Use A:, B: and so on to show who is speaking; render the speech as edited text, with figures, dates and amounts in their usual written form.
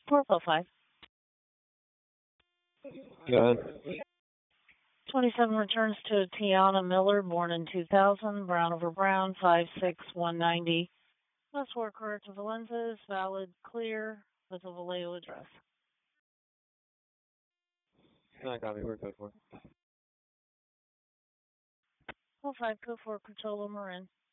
A: 405.
B: Go ahead.
A: 27 returns to Tiana Miller, born in 2000, brown over brown, 56190. Last four corrective lenses, valid, clear, with a Vallejo address.
B: I copy. We're code 4.
A: 05, code 4, Coachella, Marin.